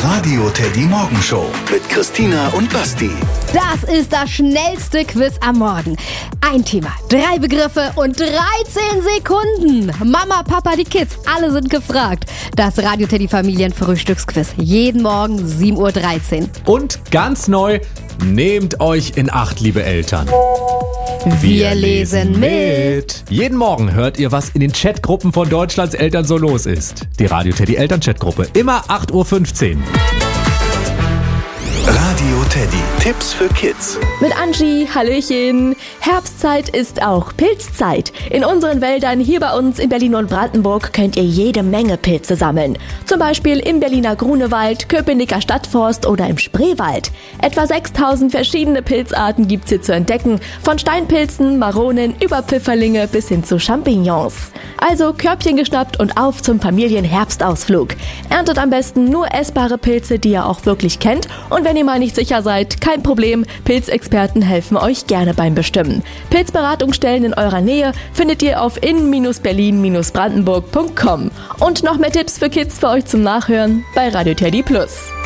Radio Teddy Morgenshow mit Christina und Basti. Das ist das schnellste Quiz am Morgen. Ein Thema, 3 Begriffe und 13 Sekunden. Mama, Papa, die Kids, alle sind gefragt. Das Radio Teddy Familienfrühstücksquiz. Jeden Morgen 7:13 Uhr. Und ganz neu, nehmt euch in Acht, liebe Eltern. Wir lesen mit. Jeden Morgen hört ihr, was in den Chatgruppen von Deutschlands Eltern so los ist. Die Radio Teddy Eltern-Chatgruppe. Immer 8:15 Uhr. Radio Teddy. Tipps für Kids. Mit Angie, Hallöchen. Herbstzeit ist auch Pilzzeit. In unseren Wäldern hier bei uns in Berlin und Brandenburg könnt ihr jede Menge Pilze sammeln. Zum Beispiel im Berliner Grunewald, Köpenicker Stadtforst oder im Spreewald. Etwa 6000 verschiedene Pilzarten gibt's hier zu entdecken. Von Steinpilzen, Maronen über Pfifferlinge bis hin zu Champignons. Also Körbchen geschnappt und auf zum Familienherbstausflug. Erntet am besten nur essbare Pilze, die ihr auch wirklich kennt. Und wenn ihr mal nicht sicher seid, kein Problem, Pilzexperten helfen euch gerne beim Bestimmen. Pilzberatungsstellen in eurer Nähe findet ihr auf in-berlin-brandenburg.com. Und noch mehr Tipps für Kids für euch zum Nachhören bei Radio Teddy Plus.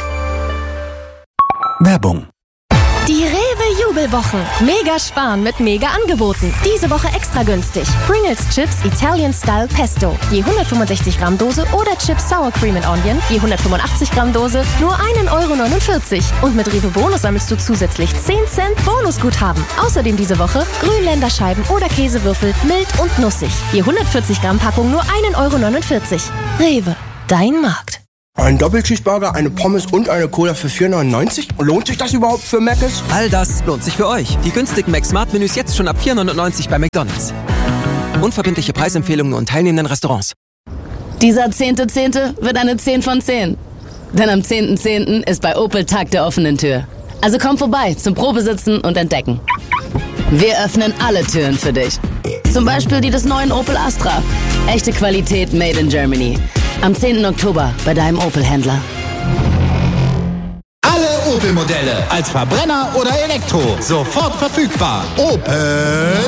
Werbung. Die Rewe-Jubelwochen. Mega sparen mit Mega-Angeboten. Diese Woche extra günstig. Pringles Chips Italian Style Pesto. Je 165 Gramm Dose oder Chips Sour Cream and Onion. Je 185 Gramm Dose nur 1,49 €. Und mit Rewe Bonus sammelst du zusätzlich 10 Cent Bonusguthaben. Außerdem diese Woche Grünländerscheiben oder Käsewürfel mild und nussig. Je 140 Gramm Packung nur 1,49 €. Rewe, dein Markt. Ein Doppelcheeseburger, eine Pommes und eine Cola für 4,99 €? Lohnt sich das überhaupt für Mc's? All das lohnt sich für euch. Die günstigen Mac-Smart-Menüs jetzt schon ab 4,99 € bei McDonald's. Unverbindliche Preisempfehlungen und teilnehmenden Restaurants. Dieser 10.10. wird eine 10 von 10. Denn am 10.10. ist bei Opel Tag der offenen Tür. Also komm vorbei zum Probesitzen und Entdecken. Wir öffnen alle Türen für dich. Zum Beispiel die des neuen Opel Astra. Echte Qualität made in Germany. Am 10. Oktober bei deinem Opel-Händler. Alle Opel-Modelle als Verbrenner oder Elektro. Sofort verfügbar. Opel.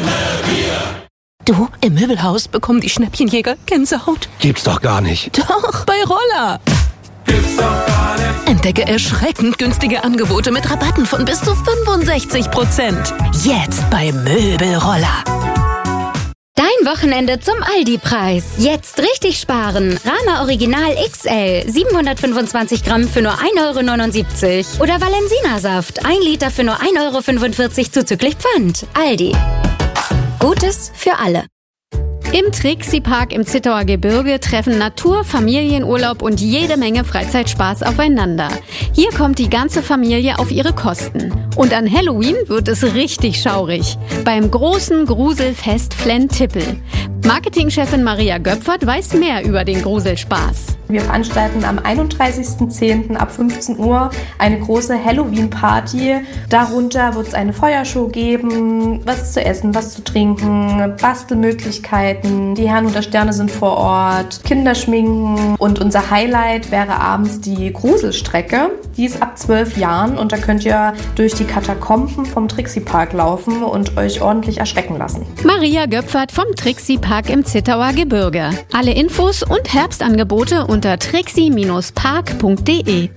Du, im Möbelhaus bekommen die Schnäppchenjäger Gänsehaut. Gibt's doch gar nicht. Doch, bei Roller. Gibt's doch gar nicht. Entdecke erschreckend günstige Angebote mit Rabatten von bis zu 65%. Jetzt bei Möbelroller. Dein Wochenende zum Aldi-Preis. Jetzt richtig sparen. Rama Original XL 725 Gramm für nur 1,79 € oder Valensina-Saft 1 Liter für nur 1,45 € zuzüglich Pfand. Aldi. Gutes für alle. Im Trixie-Park im Zittauer Gebirge treffen Natur, Familienurlaub und jede Menge Freizeitspaß aufeinander. Hier kommt die ganze Familie auf ihre Kosten. Und an Halloween wird es richtig schaurig. Beim großen Gruselfest Flenn-Tippel. Marketingchefin Maria Göpfert weiß mehr über den Gruselspaß. Wir veranstalten am 31.10. ab 15 Uhr eine große Halloween-Party. Darunter wird es eine Feuershow geben, was zu essen, was zu trinken, Bastelmöglichkeiten. Die Herren und der Sterne sind vor Ort, Kinderschminken. Und unser Highlight wäre abends die Gruselstrecke. Die ist ab 12 Jahren und da könnt ihr durch die Katakomben vom Trixie-Park laufen und euch ordentlich erschrecken lassen. Maria Göpfert vom Trixie-Park im Zittauer Gebirge. Alle Infos und Herbstangebote unter trixie-park.de.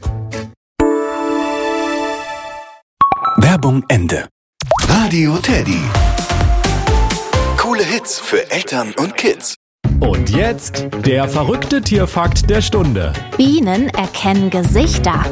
Werbung Ende. Radio Teddy. Coole Hits für Eltern und Kids. Und jetzt der verrückte Tierfakt der Stunde. Bienen erkennen Gesichter.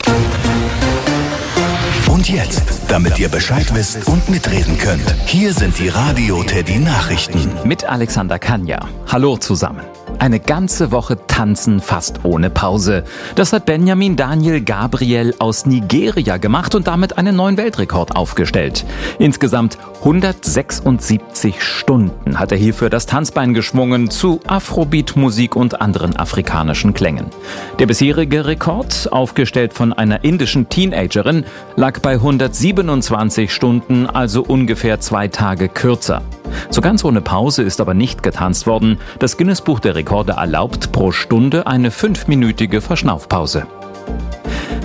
Und jetzt, damit ihr Bescheid wisst und mitreden könnt, hier sind die Radio Teddy Nachrichten. Mit Alexander Kanja. Hallo zusammen. Eine ganze Woche tanzen fast ohne Pause. Das hat Benjamin Daniel Gabriel aus Nigeria gemacht und damit einen neuen Weltrekord aufgestellt. Insgesamt 176 Stunden hat er hierfür das Tanzbein geschwungen zu Afrobeat-Musik und anderen afrikanischen Klängen. Der bisherige Rekord, aufgestellt von einer indischen Teenagerin, lag bei 127 Stunden, also ungefähr 2 Tage kürzer. So ganz ohne Pause ist aber nicht getanzt worden. Das Guinness-Buch der Rekorde erlaubt pro Stunde eine 5-minütige Verschnaufpause.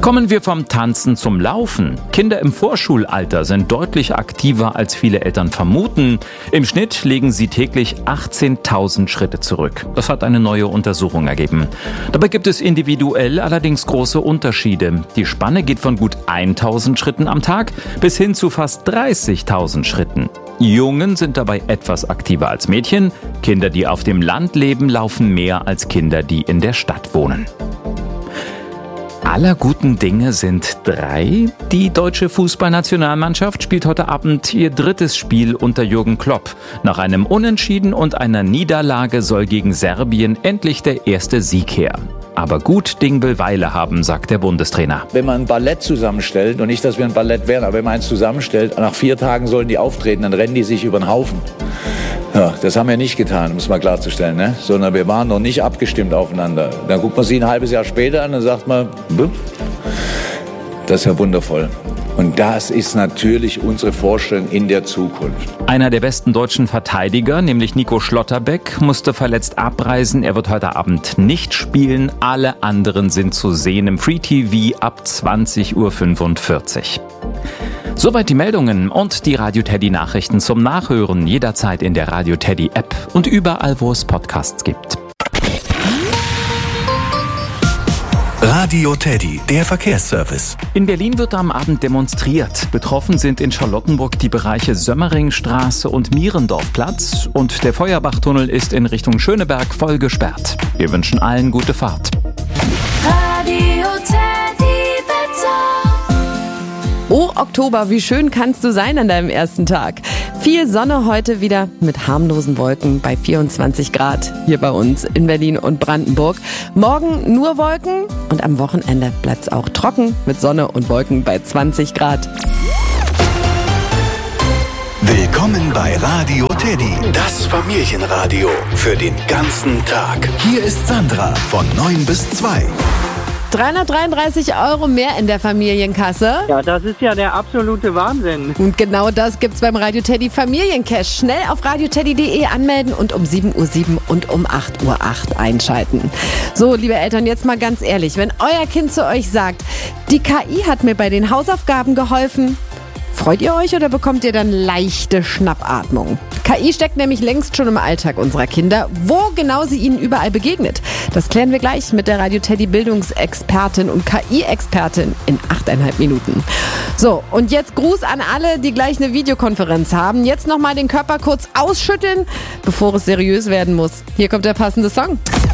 Kommen wir vom Tanzen zum Laufen. Kinder im Vorschulalter sind deutlich aktiver, als viele Eltern vermuten. Im Schnitt legen sie täglich 18.000 Schritte zurück. Das hat eine neue Untersuchung ergeben. Dabei gibt es individuell allerdings große Unterschiede. Die Spanne geht von gut 1.000 Schritten am Tag bis hin zu fast 30.000 Schritten. Jungen sind dabei etwas aktiver als Mädchen. Kinder, die auf dem Land leben, laufen mehr als Kinder, die in der Stadt wohnen. Aller guten Dinge sind 3. Die deutsche Fußballnationalmannschaft spielt heute Abend ihr 3. Spiel unter Jürgen Klopp. Nach einem Unentschieden und einer Niederlage soll gegen Serbien endlich der erste Sieg her. Aber gut Ding will Weile haben, sagt der Bundestrainer. Wenn man ein Ballett zusammenstellt, und nicht, dass wir ein Ballett wären, aber wenn man eins zusammenstellt, nach 4 Tagen sollen die auftreten, dann rennen die sich über den Haufen. Ja, das haben wir nicht getan, um es mal klarzustellen, ne? Sondern wir waren noch nicht abgestimmt aufeinander. Dann guckt man sie ein halbes Jahr später an und sagt man, das ist ja wundervoll. Und das ist natürlich unsere Vorstellung in der Zukunft. Einer der besten deutschen Verteidiger, nämlich Nico Schlotterbeck, musste verletzt abreisen. Er wird heute Abend nicht spielen. Alle anderen sind zu sehen im Free TV ab 20:45 Uhr. Soweit die Meldungen und die Radio Teddy Nachrichten zum Nachhören jederzeit in der Radio Teddy App und überall, wo es Podcasts gibt. Radio Teddy, der Verkehrsservice. In Berlin wird am Abend demonstriert. Betroffen sind in Charlottenburg die Bereiche Sömmeringstraße und Mierendorfplatz und der Feuerbachtunnel ist in Richtung Schöneberg voll gesperrt. Wir wünschen allen gute Fahrt. Radio Teddy Wetter. Oh, Oktober, wie schön kannst du sein an deinem ersten Tag. Viel Sonne heute wieder mit harmlosen Wolken bei 24 Grad hier bei uns in Berlin und Brandenburg. Morgen nur Wolken und am Wochenende bleibt es auch trocken mit Sonne und Wolken bei 20 Grad. Willkommen bei Radio Teddy, das Familienradio für den ganzen Tag. Hier ist Sandra von 9 bis 2. 333 € mehr in der Familienkasse. Ja, das ist ja der absolute Wahnsinn. Und genau das gibt's beim Radio Teddy Familiencash. Schnell auf radioteddy.de anmelden und um 7:07 Uhr und um 8:08 Uhr einschalten. So, liebe Eltern, jetzt mal ganz ehrlich, wenn euer Kind zu euch sagt, die KI hat mir bei den Hausaufgaben geholfen, freut ihr euch oder bekommt ihr dann leichte Schnappatmung? KI steckt nämlich längst schon im Alltag unserer Kinder. Wo genau sie ihnen überall begegnet, das klären wir gleich mit der Radio Teddy Bildungsexpertin und KI-Expertin in 8,5 Minuten. So, und jetzt Gruß an alle, die gleich eine Videokonferenz haben. Jetzt nochmal den Körper kurz ausschütteln, bevor es seriös werden muss. Hier kommt der passende Song.